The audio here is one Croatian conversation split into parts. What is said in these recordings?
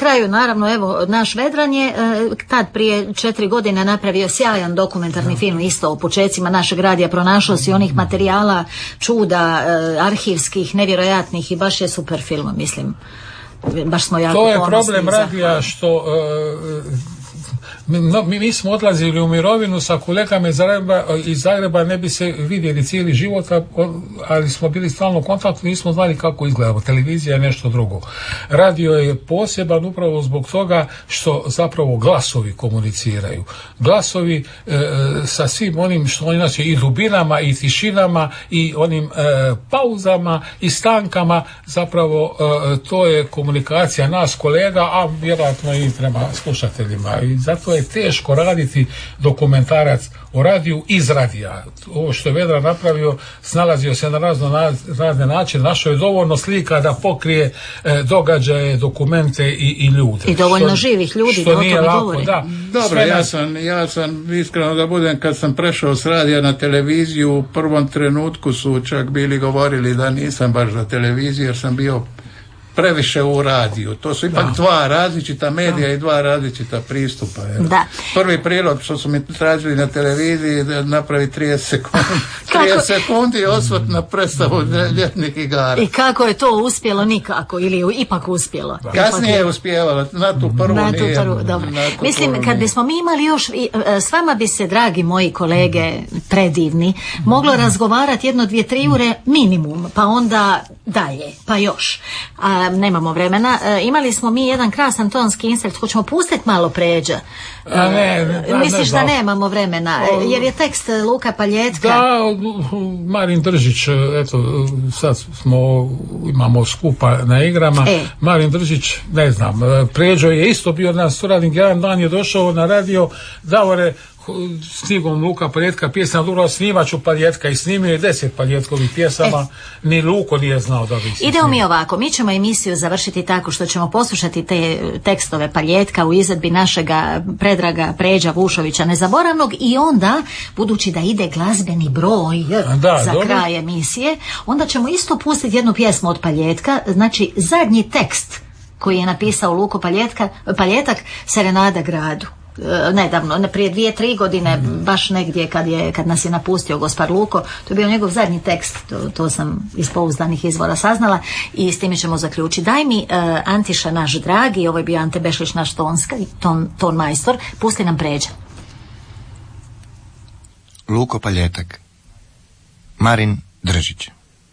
kraju, naravno, evo, naš Vedran je tad prije 4 godine napravio sjajan dokumentarni film isto o počecima našeg radija, pronašao si onih materijala, čuda, arhivskih, nevjerojatnih i baš je super film, mislim. Baš smo jako ponosni. To je problem radija što mi smo odlazili u mirovinu sa kolegama iz Zagreba, ne bi se vidjeli cijeli život, ali smo bili stalno u kontaktu, nismo znali kako izgleda. Televizija je nešto drugo. Radio je poseban upravo zbog toga što zapravo glasovi komuniciraju. Glasovi sa svim onim što oni znači i dubinama i tišinama i onim pauzama i stankama, zapravo to je komunikacija nas kolega, a vjerojatno i prema slušateljima. I zato je teško raditi dokumentarac o radiju iz radija. Ovo što je Vedran napravio, snalazio se na razne načine, našao je dovoljno slika da pokrije događaje, dokumente i ljude. I dovoljno živih ljudi da o tome govori. Da. Dobro, ja sam iskreno da budem, kad sam prešao s radija na televiziju, u prvom trenutku su čak bili govorili da nisam baš za televiziju, jer sam bio previše u radiju. To su ipak dva različita medija i dva različita pristupa. Da. Prvi prilog što su mi tražili na televiziji da napravi 30 sekundi osvrt na predstavu ljetnih igara. I kako je to uspjelo? Nikako. Ili je ipak uspjelo? Kasnije je uspjevalo. Na tu prvu nije. Dobro. Mislim, kad bismo mi imali još, s vama bi se, dragi moji kolege, predivni, moglo razgovarati 1, 2, 3 ure minimum, pa onda dalje, pa još. Nemamo vremena. Imali smo mi jedan krasan tonski insert, hoćemo pustiti malo Pređa. Misliš da nemamo vremena, jer je tekst Luka Paljetka. Da, Marin Držić, eto, sad imamo skupa na igrama. Marin Držić, ne znam, Pređo je isto bio nas suradnik, jedan dan je došao na radio, Davore, stigom Luka Paljetka pjesma, dobro, snimaću Paljetka, i snimio je 10 Paljetkovih pjesama, ni Luko nije znao da bi se Idemo mi ovako, mi ćemo emisiju završiti tako što ćemo poslušati te tekstove Paljetka u izvedbi našega Predraga Pređa Vušovića nezaboravnog, i onda, budući da ide glazbeni broj za kraj emisije, onda ćemo isto pustiti jednu pjesmu od Paljetka, znači zadnji tekst koji je napisao Luko Paljetak, Serenada gradu. Nedavno, prije 2-3 godine, baš negdje kad nas je napustio gospar Luko, to je bio njegov zadnji tekst, to sam iz pouzdanih izvora saznala, i s time ćemo zaključiti. Daj mi, Antiša naš dragi, ovo je bio Ante Bešlić naš ton majstor, pusti nam Pređa. Luko Paljetak, Marin Držić.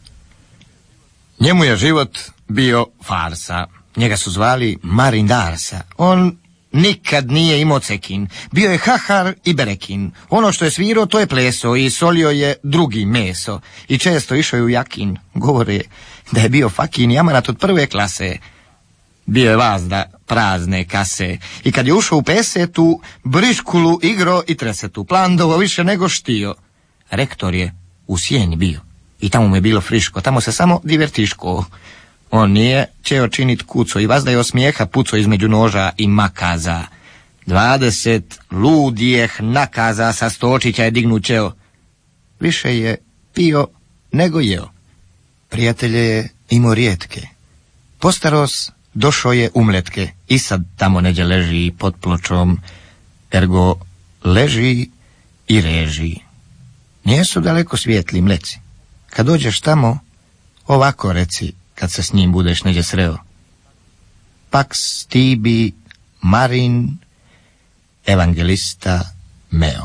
Njemu je život bio farsa, njega su zvali Marin Darsa. On nikad nije imao cekin. Bio je hahar i berekin. Ono što je svirao, to je pleso i solio je drugi meso. I često išao je u jakin. Govore da je bio fakin jamanat od prve klase. Bio je vazda prazne kase. I kad je ušao u pesetu, briškulu igro i tresetu. Plandovo više nego štio. Rektor je u Sjeni bio. I tamo mu je bilo friško. Tamo se samo divertiško. On nije čeo činit kuco i vazda je osmijeha puco između noža i makaza. 20 ludijeh nakaza sa stočića je dignut čeo. Više je pio nego jeo. Prijatelje je imao rijetke. Postaros došao je u Mletke i sad tamo neđe leži pod pločom, ergo leži i reži. Nijesu daleko svijetli Mleci. Kad dođeš tamo, ovako reci, kad se s njim budeš neđe sreo. Pax tibi Marin evangelista meo.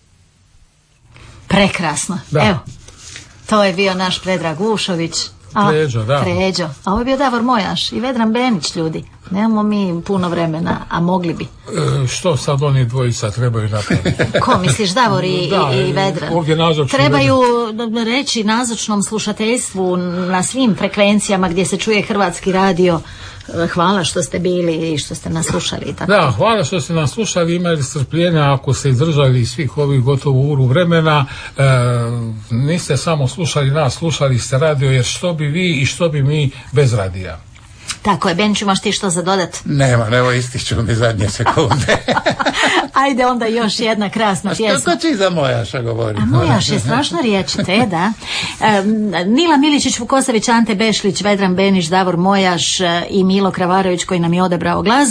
Prekrasno. Da. Evo, to je bio naš Predrag Vušović. Pređo. A ovo je bio Davor Mojaš i Vedran Benić, ljudi. Nemamo mi puno vremena, a mogli bi. Što sad oni dvojica trebaju napraviti? Ko misliš, Davor i Vedran? Trebaju reći nazočnom slušateljstvu na svim frekvencijama gdje se čuje Hrvatski radio: hvala što ste bili i što ste nas slušali. Tako. Da, hvala što ste nas slušali, imali strpljenja ako ste izdržali svih ovih gotovo uru vremena. Niste samo slušali nas, slušali ste radio, jer što bi vi i što bi mi bez radija. Tako je, Benču, imaš ti što za dodat? Nema, ističu mi zadnje sekunde. Ajde onda još jedna krasna pjesma. Što će za Mojaša govori? A Mojaš je strašno riječite, da. Nila Miličić, Vukosavić, Ante Bešlić, Vedran Benić, Davor Mojaš i Milo Kravarović koji nam je odabrao glazbu.